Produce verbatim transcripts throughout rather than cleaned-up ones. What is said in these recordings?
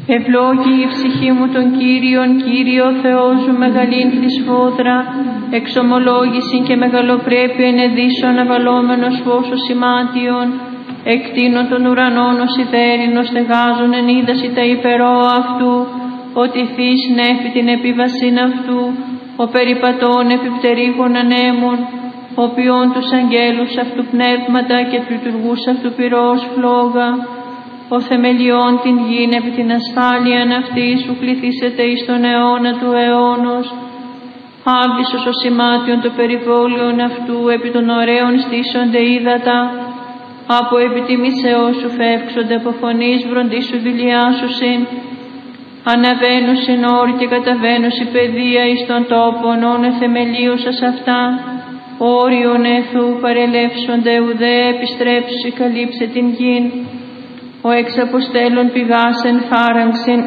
Ευλόγη η ψυχή μου τον Κύριον, Κύριο Θεός μου μεγαλήν θυσφόδρα, εξομολόγηση και μεγαλοπρέπεια ενεδίσσον αβαλόμενος φως σημάτιον, εκτείνων των ουρανών ως ιδέρινος στεγάζων εν είδαση τα υπερόα αυτού, ότι θείς νέφη την επιβασίν αυτού, ο περιπατών επιπτερίγων ανέμων, ο ποιόν τους αγγέλους αυτού πνεύματα και του λειτουργούς αυτού πυρός φλόγα, ο θεμελιών την γην επί την ασφάλειαν αυτή σου κληθήσετε εις τον αιώνα του αιώνος, άμπλησος ο σημάτιον το περιβόλιον αυτού επί των ωραίων στήσονται ύδατα, από επιτιμήσεώς σου φεύξονται από φωνής βροντίσου δηλιάσουσιν, αναβαίνουσιν όρη και καταβαίνουσι παιδεία εις των τόπων όν εθεμελίωσας αυτά, όριον εθού παρελεύσονται ουδέ επιστρέψουσι καλύψε την γην, ο εξαποστέλων πηγάσεν φάραγξεν,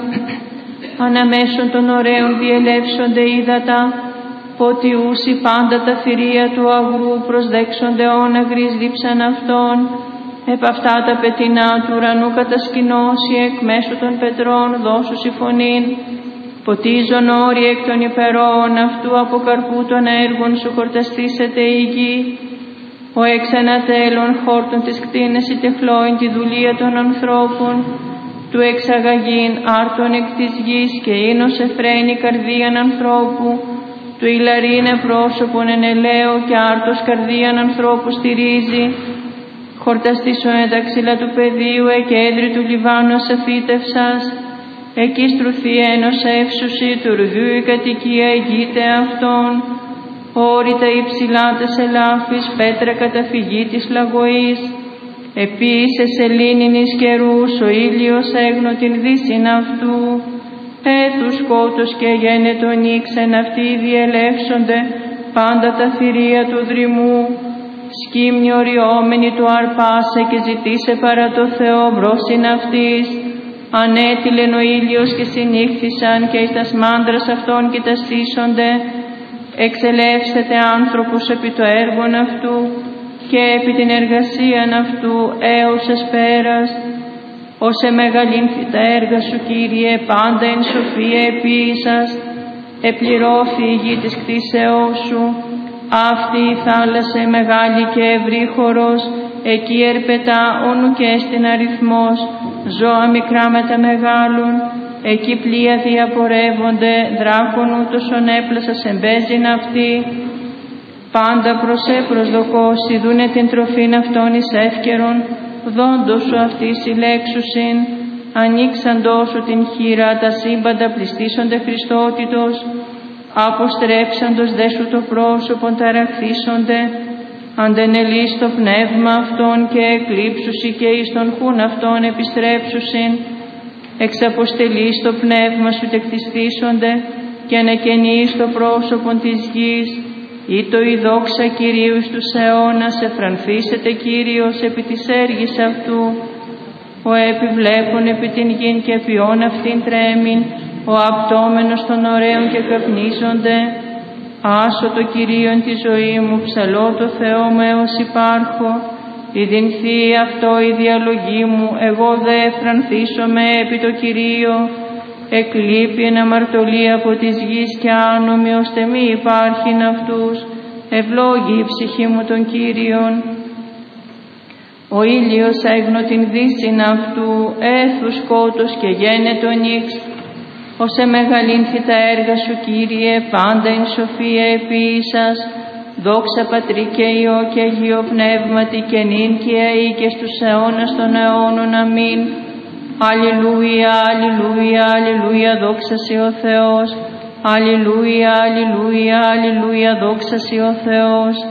αναμέσων των ωραίων διελεύσονται ύδατα, ότι ούσι πάντα τα θηρία του αγρού προσδέξονται όνα γρής δίψαν αυτών, επ' αυτά τα πετεινά του ουρανού κατασκηνώσει εκ μέσω των πετρών δώσου συμφωνήν, ποτίζον όροι εκ των υπερόων αυτού από καρπού των έργων σου χορταστήσετε η γη, ο εξ ανατέλων χόρτων της κτίνες η τεχλόην τη δουλεία των ανθρώπων, του εξαγαγήν άρτων εκ της γης και ίνος εφραίνει καρδίαν ανθρώπου, του ηλαρίνε πρόσωπον εν ελαίο και άρτος καρδίαν ανθρώπου στηρίζει, χορταστήσον ενταξίλα του πεδίου εκέντρη του Λιβάνου αφύτευσας, εκεί στρουθεί ένος εύσουσι του ρουδιού η κατοικία ηγείται αυτών, όρητα υψηλά τες ελάφης, πέτρα καταφυγή της λαγωής, επίσης σελήνινης καιρούς ο ήλιος έγνω την δύσιν αυτού, έθους σκότος και γένετον ήξεν αυτοί διελεύσονται πάντα τα θηρία του δρυμού, σκύμνη οριόμενη του αρπάσε και ζητήσε παρά το Θεό μπρόσιν αυτής, ανέτειλεν ο ήλιος και συνήχθησαν και εις τας μάντρας αυτών και τα στήσονται, εξελεύσετε άνθρωπος επί το έργον αυτού και επί την εργασίαν αυτού έως εσπέρας, ως εμεγαλύνθη τα έργα σου Κύριε πάντα εν σοφία επίησας, επληρώθη η γη της κτίσεώς σου, αυτή η θάλασσα μεγάλη και ευρύχωρος, εκεί ερπετά όνου και στην αριθμός, ζώα μικρά με τα μεγάλων, εκεί πλοία διαπορεύονται, δράκων ούτως ονέπλασα εμπέζειν αυτή, πάντα προς σε προσδοκώσει, δούνε την τροφήν αυτών εις εύκαιρον, δόντος σου αυτή συλλέξουσιν, ανοίξαντός σου την χείρα, τα σύμπαντα πληστήσονται Χριστότητος, αποστρέψαντος δε σου το πρόσωπον ταραχθήσονται, αντενελείς το πνεύμα αυτών και εκλείψουσι και εις τον χούν αυτών επιστρέψουσιν, εξαποστελείς το πνεύμα σου τεκτιστήσονται και ανακαινείς το πρόσωπον της γης, ή το η δόξα Κυρίου εις τους αιώνας, εφρανθήσετε Κύριος επί της έργης αυτού, ο επιβλέπων επί την γην και ποιόν αυτήν τρέμην, ο απτόμενος των ωραίων και καπνίζονται, άσω το Κυρίον τη ζωή μου, ψαλώ το Θεό μου έως υπάρχω, η δινθεί αυτό η διαλογή μου, εγώ δε εφρανθήσομαι επί το Κυρίο, εκλείπει εν αμαρτωλή από της γης και άνομοι ώστε μη υπάρχειν αυτούς, ευλόγη η ψυχή μου τον Κύριον. Ο ήλιος έγνω την δύσιν αυτού, έθου σκότος και γένετο νύξ, ως εμεγαλύνθη τα έργα σου Κύριε, πάντα εν σοφία επίησας, δόξα Πατρί και Υιό και Αγίο Πνεύματι και νυν και αεί και στους αιώνας των αιώνων. Αμήν. Αλληλούια, αλληλούια, αλληλούια, δόξα σοι ο Θεός. Αλληλούια, αλληλούια, αλληλούια, δόξα σοι ο Θεός.